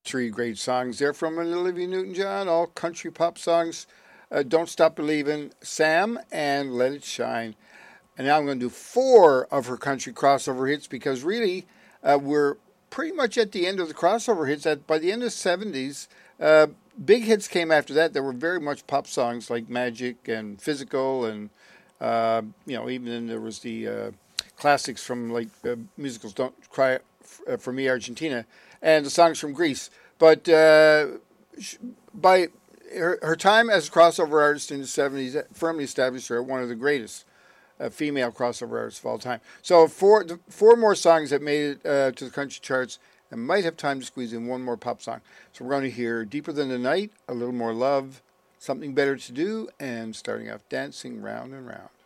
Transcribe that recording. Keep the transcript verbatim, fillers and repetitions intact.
Three great songs there from Olivia Newton-John, all country pop songs. Uh, Don't Stop Believin', Sam, and Let It Shine. And now I'm going to do four of her country crossover hits because really uh, we're pretty much at the end of the crossover hits. At by the end of the seventies, uh, big hits came after that. There were very much pop songs like Magic and Physical, and uh, you know, even then there was the uh, classics from like uh, musicals Don't Cry for Me Argentina and the songs from Greece. But uh, by her, her time as a crossover artist in the seventies firmly established her one of the greatest uh, female crossover artists of all time. So four, four more songs that made it uh, to the country charts, and might have time to squeeze in one more pop song. So we're going to hear Deeper Than the Night, A Little More Love, Something Better to Do, and starting off Dancing Round and Round.